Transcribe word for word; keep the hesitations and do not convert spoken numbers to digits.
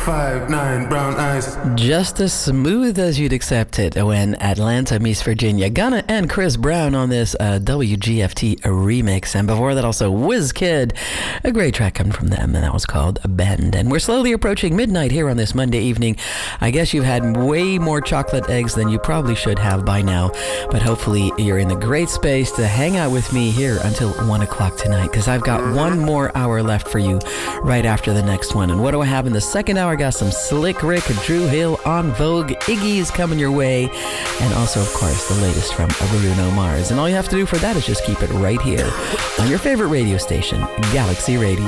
five nine brown eyes. Just as smooth as you'd accept it when Atlanta meets Virginia. Gunna and Chris Brown on this uh, W G F T remix. And before that also WizKid, a great track coming from them, and that was called Bend. And we're slowly approaching midnight here on this Monday evening. I guess you've had way more chocolate eggs than you probably should have by now, but hopefully you're in a great space to hang out with me here until one o'clock tonight, because I've got one more hour left for you right after the next one. And what do I have in the second hour? I got some Slick Rick, Drew Hill, On Vogue, Iggy's coming your way, and also, of course, the latest from Bruno Mars. And all you have to do for that is just keep it right here on your favorite radio station, Galaxy Radio.